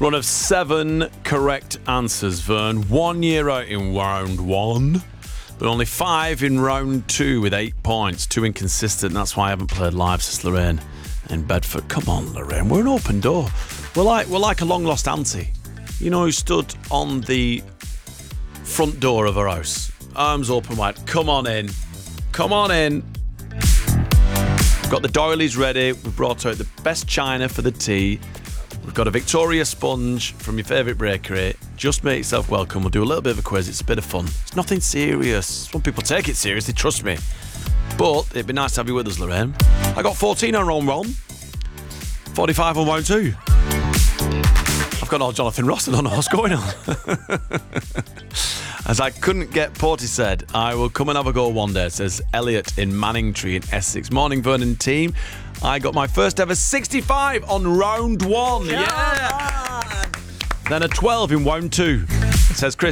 Run of 7 correct answers, Vern. 1 year out in round 1, but only 5 in round 2 with 8 points. 2 inconsistent. That's why I haven't played live since Lorraine in Bedford. Come on, Lorraine. We're an open door. We're like a long-lost auntie. You know, who stood on the front door of her house. Arms open wide. Come on in. Come on in. We've got the doilies ready. We've brought out the best china for the tea. We've got a Victoria sponge from your favourite bakery. Just make yourself welcome. We'll do a little bit of a quiz. It's a bit of fun. It's nothing serious. Some people take it seriously, trust me. But it'd be nice to have you with us, Lorraine. I got 14 on round 1. 45 on round 2. I've got all Jonathan Ross. I don't know what's going on. As I couldn't get Portishead, I will come and have a go one day, says Elliot in Manningtree in Essex. Morning, Vernon team. I got my first ever 65 on round 1. Yeah. Then a 12 in round 2, says Chris.